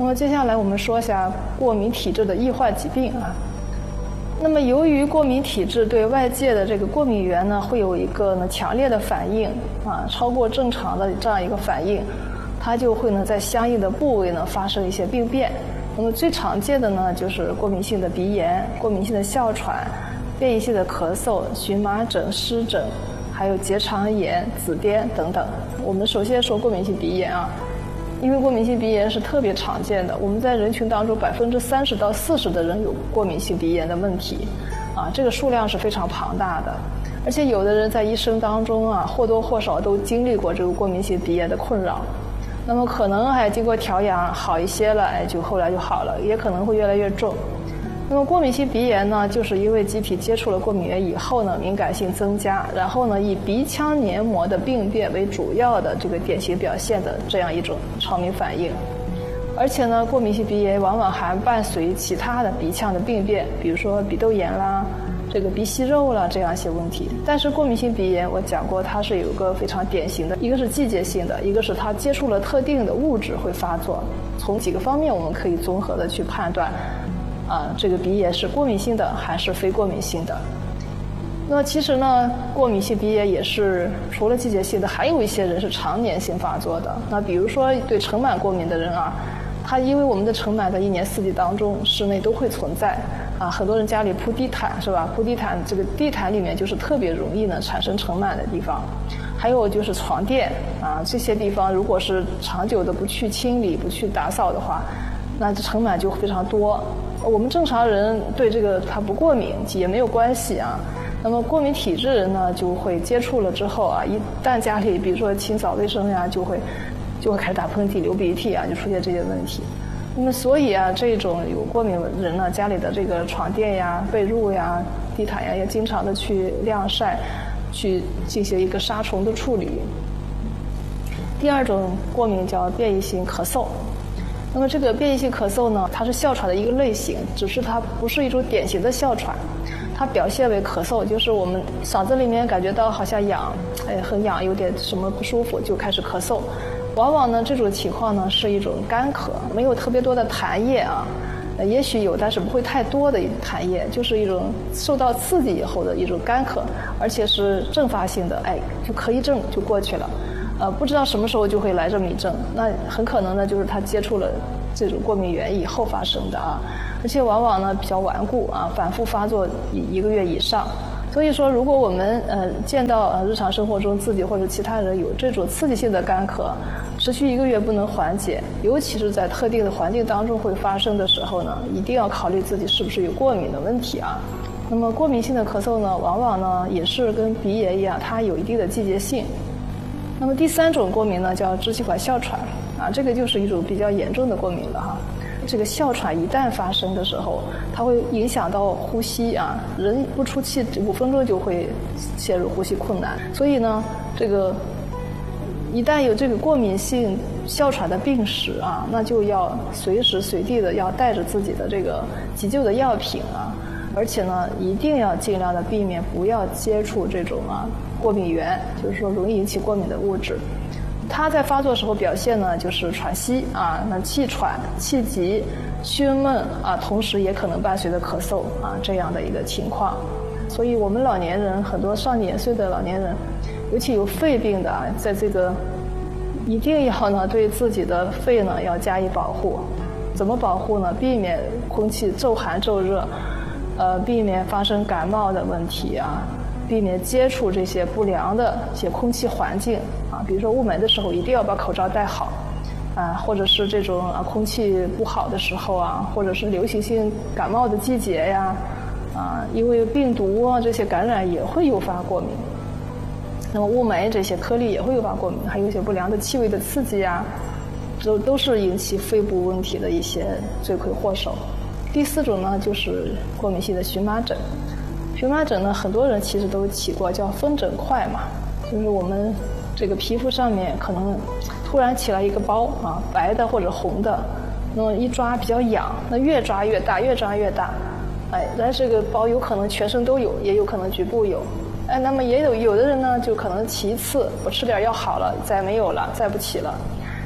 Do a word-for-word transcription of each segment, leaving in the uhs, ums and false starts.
那么接下来我们说一下过敏体质的易患疾病啊。那么由于过敏体质对外界的这个过敏源呢，会有一个呢强烈的反应啊，超过正常的这样一个反应，它就会呢在相应的部位呢发生一些病变。那么最常见的呢就是过敏性的鼻炎、过敏性的哮喘、变异性的咳嗽、荨麻疹、湿疹，还有结肠炎、紫癜等等。我们首先说过敏性鼻炎啊。因为过敏性鼻炎是特别常见的，我们在人群当中百分之三十到四十的人有过敏性鼻炎的问题，啊，这个数量是非常庞大的，而且有的人在一生当中啊或多或少都经历过这个过敏性鼻炎的困扰，那么可能还经过调养好一些了，哎，就后来就好了，也可能会越来越重。那么过敏性鼻炎呢，就是因为机体接触了过敏源以后呢，敏感性增加，然后呢，以鼻腔黏膜的病变为主要的这个典型表现的这样一种超敏反应。而且呢，过敏性鼻炎往往还伴随其他的鼻腔的病变，比如说鼻窦炎啦、这个鼻息肉啦这样一些问题。但是过敏性鼻炎我讲过，它是有一个非常典型的，一个是季节性的，一个是它接触了特定的物质会发作。从几个方面我们可以综合的去判断。啊，这个鼻炎是过敏性的还是非过敏性的？那其实呢，过敏性鼻炎也是除了季节性的，还有一些人是常年性发作的。那比如说对尘螨过敏的人啊，他因为我们的尘螨在一年四季当中室内都会存在啊，很多人家里铺地毯是吧？铺地毯，这个地毯里面就是特别容易呢产生尘螨的地方。还有就是床垫啊，这些地方如果是长久的不去清理、不去打扫的话，那这尘螨就非常多。我们正常人对这个它不过敏也没有关系啊，那么过敏体质人呢就会接触了之后啊，一旦家里比如说清扫卫生呀，就会就会开始打喷嚏、流鼻涕啊，就出现这些问题。那么所以啊，这种有过敏人呢，家里的这个床垫呀、被褥呀、地毯呀，要经常的去晾晒，去进行一个杀虫的处理。第二种过敏叫变异性咳嗽。那么这个变异性咳嗽呢，它是哮喘的一个类型，只是它不是一种典型的哮喘，它表现为咳嗽，就是我们嗓子里面感觉到好像痒，哎，很痒，有点什么不舒服，就开始咳嗽。往往呢，这种情况呢是一种干咳，没有特别多的痰液啊，呃，也许有，但是不会太多的痰液，就是一种受到刺激以后的一种干咳，而且是阵发性的，哎，就咳一阵就过去了。呃，不知道什么时候就会来这么一阵，那很可能呢就是他接触了这种过敏源以后发生的啊，而且往往呢比较顽固啊，反复发作一一个月以上。所以说，如果我们呃见到呃日常生活中自己或者其他人有这种刺激性的干咳，持续一个月不能缓解，尤其是在特定的环境当中会发生的时候呢，一定要考虑自己是不是有过敏的问题啊。那么过敏性的咳嗽呢，往往呢也是跟鼻炎一样，它有一定的季节性。那么第三种过敏呢，叫支气管哮喘啊，这个就是一种比较严重的过敏了哈。这个哮喘一旦发生的时候，它会影响到呼吸啊，人不出气五分钟就会陷入呼吸困难。所以呢，这个一旦有这个过敏性哮喘的病史啊，那就要随时随地的要带着自己的这个急救的药品啊，而且呢，一定要尽量的避免不要接触这种啊。过敏源，就是说容易引起过敏的物质，它在发作时候表现呢，就是喘息啊，那气喘、气急、胸闷啊，同时也可能伴随着咳嗽啊这样的一个情况。所以我们老年人，很多上年岁的老年人，尤其有肺病的啊，在这个一定要呢对自己的肺呢要加以保护。怎么保护呢？避免空气骤寒骤热，呃，避免发生感冒的问题啊。避免接触这些不良的一些空气环境啊，比如说雾霾的时候一定要把口罩戴好啊，或者是这种啊空气不好的时候啊，或者是流行性感冒的季节呀啊，因为病毒啊这些感染也会诱发过敏。那么雾霾这些颗粒也会诱发过敏，还有一些不良的气味的刺激啊，都都是引起肺部问题的一些罪魁祸首。第四种呢，就是过敏性的荨麻疹。荨麻疹呢，很多人其实都起过，叫风疹块嘛，就是我们这个皮肤上面可能突然起来一个包啊，白的或者红的，那么一抓比较痒，那越抓越大，越抓越大，哎，但这个包有可能全身都有，也有可能局部有，哎，那么也有有的人呢，就可能起一次，我吃点药好了，再没有了，再不起了。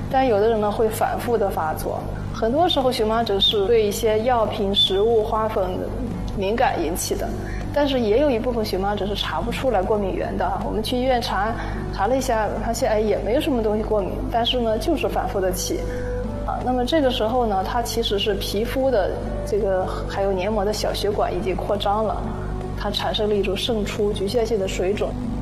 但有的人呢会反复的发作。很多时候荨麻疹是对一些药品、食物、花粉敏感引起的，但是也有一部分荨麻疹是查不出来过敏源的。我们去医院查查了一下，发现哎也没有什么东西过敏，但是呢就是反复的起。啊，那么这个时候呢，它其实是皮肤的这个还有黏膜的小血管已经扩张了，它产生了一种渗出局限性的水肿。